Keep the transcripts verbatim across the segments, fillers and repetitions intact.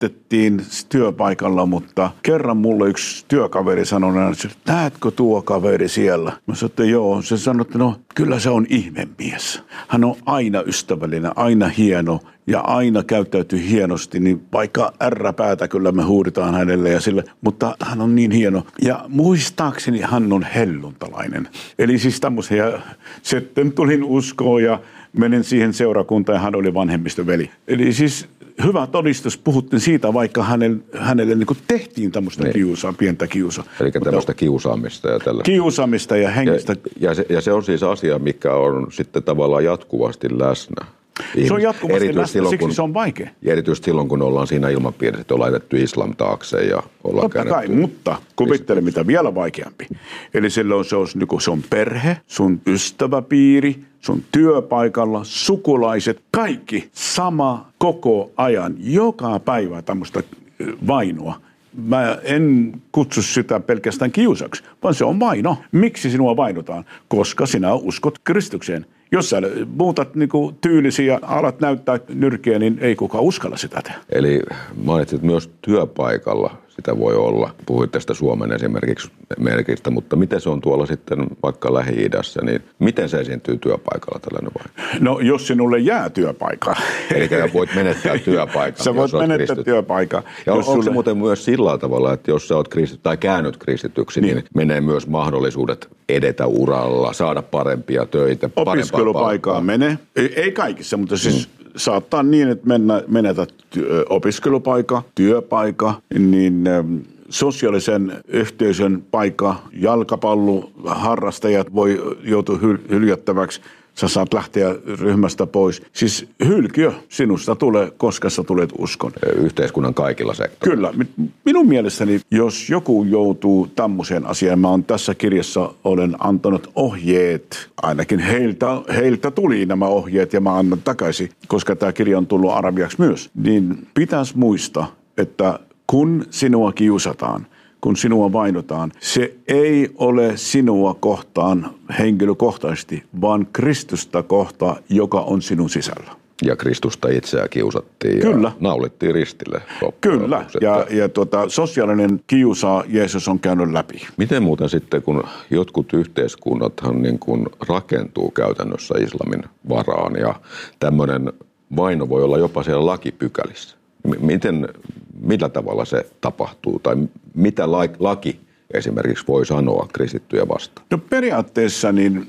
kiusattiin työpaikalla, mutta kerran mulle yksi työkaveri sanoi, että näetkö tuo kaveri siellä? Mä sanoin, että joo. Se sanoi, että no kyllä se on ihmemies. Hän on aina ystävällinen, aina hieno ja aina käyttäytyy hienosti, niin vaikka ärräpäätä kyllä me huuditaan hänelle ja sille, mutta hän on niin hieno. Ja muistaakseni hän on helluntalainen. Eli siis tämmöisen, ja sitten tulin uskoon ja menin siihen seurakuntaan ja hän oli vanhemmistoveli. Eli siis hyvä todistus, puhuttiin siitä, vaikka hänelle, hänelle niin kuin tehtiin tämmöistä niin. kiusaa, pientä kiusaa. Eli tämmöistä kiusaamista ja tällä. Kiusaamista ja hengistä. Ja, ja, se, ja se on siis asia, mikä on sitten tavallaan jatkuvasti läsnä. Se on jatkuvasti läsnä, silloin, siksi kun, se on vaikea. Ja erityisesti silloin, kun ollaan siinä ilmapiirissä, että on laitettu islam taakse ja ollaan Totta kai, mutta kuvittele mitä vielä vaikeampi. Eli silloin se on, se on perhe, sun ystäväpiiri, sun työpaikalla, sukulaiset, kaikki sama koko ajan, joka päivä tämmöistä vainoa. Mä en kutsu sitä pelkästään kiusaksi, vaan se on vaino. Miksi sinua vainotaan? Koska sinä uskot Kristukseen. Jos sä muutat niinku tyylisi ja alat näyttää nyrkiä, niin ei kukaan uskalla sitä tehdä. Eli mainitsit myös työpaikalla sitä voi olla. Puhuit tästä Suomen esimerkiksi merkistä, mutta miten se on tuolla sitten vaikka Lähi-idässä, niin miten se esiintyy työpaikalla tällainen vai? No jos sinulle jää työpaikka. Eli voit menettää työpaikan. Sä voit menettää kristity. työpaikan. Ja onko sulle... se muuten myös sillä tavalla, että jos sä oot kristitty tai käännyt kristityksi, niin. niin menee myös mahdollisuudet edetä uralla, saada parempia töitä, opiskelupaikkaa menee. Ei, ei kaikissa, mutta siis hmm. saattaa niin, että mennä, menetä työ, opiskelupaikka, työpaikka, niin sosiaalisen yhteisön paikka, jalkapalloharrastajat voi joutua hyl- hyljättäväksi. Sä saat lähteä ryhmästä pois. Siis hylkiö sinusta tulee, koska sä tulet uskon. Yhteiskunnan kaikilla sektoreilla. Kyllä. Minun mielestäni, jos joku joutuu tämmöiseen asiaan, mä oon tässä kirjassa olen antanut ohjeet. Ainakin heiltä, heiltä tuli nämä ohjeet ja mä annan takaisin, koska tämä kirja on tullut arabiaksi myös. Niin pitäisi muistaa, että kun sinua kiusataan, kun sinua vainotaan, se ei ole sinua kohtaan henkilökohtaisesti, vaan Kristusta kohtaan, joka on sinun sisällä. Ja Kristusta itseä kiusattiin Kyllä. ja naulittiin ristille. Kyllä, ja, ja tuota, sosiaalinen kiusaa Jeesus on käynyt läpi. Miten muuten sitten, kun jotkut yhteiskunnathan niin kuin rakentuu käytännössä islamin varaan ja tämmöinen vaino voi olla jopa siellä lakipykälissä. Miten, millä tavalla se tapahtuu tai mitä laki esimerkiksi voi sanoa kristittyjä vastaan? No periaatteessa niin,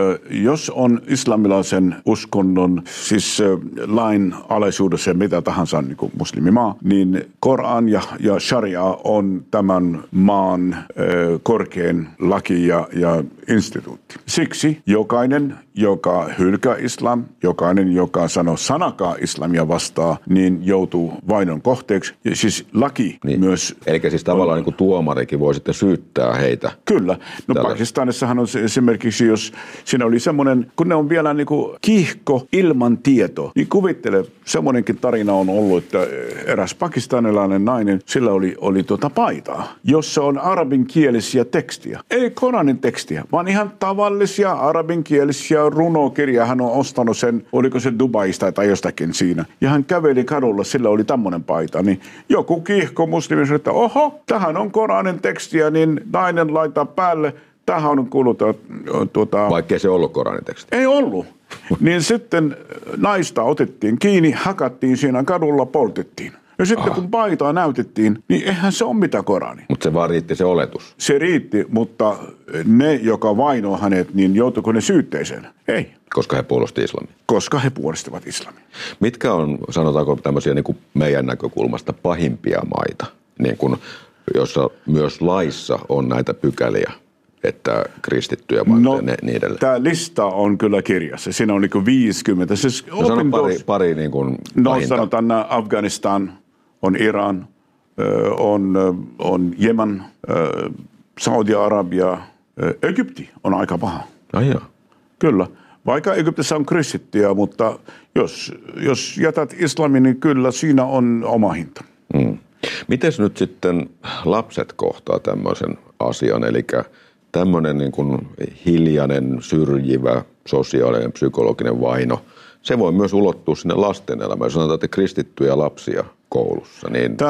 jos on islamilaisen uskonnon, siis lain alaisuudessa ja mitä tahansa niin kuin muslimimaa, niin Koran ja, ja sharia on tämän maan korkein laki ja, ja instituutti. Siksi jokainen, joka hylkää islam, jokainen, joka sanoo sanakaan islamia vastaan, niin joutuu vainon kohteeksi. Ja siis laki niin. myös... Eli siis tavallaan niin kuin tuomarikin voi sitten syyttää heitä. Kyllä. No tällä... Pakistanissahan on se esimerkiksi, jos siinä oli semmoinen, kun ne on vielä niin kuin kiihko ilman tietoa, niin kuvittele, semmoinenkin tarina on ollut, että eräs pakistanilainen nainen, sillä oli, oli tuota paitaa, jossa on arabinkielisiä tekstiä. Ei Koranin tekstiä, vaan ihan tavallisia arabinkielisiä runokirjaa. Hän on ostanut sen, oliko se Dubaista tai jostakin siinä. Ja hän käveli kadulla, sillä oli tämmöinen paita. Niin joku kiihko muslimi sanoi, että oho, tähän on Koranin tekstiä, niin nainen laittaa päälle. Tähän on kuullut tuota... Vaikka ei se ollut Koranin teksti. Ei ollut. Niin sitten naista otettiin kiinni, hakattiin siinä kadulla, poltettiin. Ja sitten ah. kun paitaa näytettiin, niin eihän se ole mitään Korani. Mutta se vaan riitti se oletus. Se riitti, mutta ne, joka vainoo hänet, niin joutuiko ne syytteeseen? Ei. Koska he puolustivat islamia. Koska he puolustivat islamia. Mitkä on, sanotaanko tämmöisiä niin kuin meidän näkökulmasta pahimpia maita, niin kuin, jossa myös laissa on näitä pykäliä? Että kristittyjä vai no, ne, niin edelleen? Tämä lista on kyllä kirjassa. Siinä on niin kuin viisikymmentä. Siis no sano pari, pari niin kuin no pahinta. Sanotaan Afganistan, on Iran, on, on Jemen, Saudi-Arabia, Egypti on aika paha. Ai joo. Kyllä. Vaikka Egyptissä on kristittyjä, mutta jos, jos jätät islamin, niin kyllä siinä on oma hinta. Mm. Mites nyt sitten lapset kohtaa tämmöisen asian, eli tämmöinen niin kuin hiljainen, syrjivä, sosiaalinen, psykologinen vaino, se voi myös ulottua sinne lasten elämään. Jos sanotaan, että kristittyjä lapsia koulussa, niin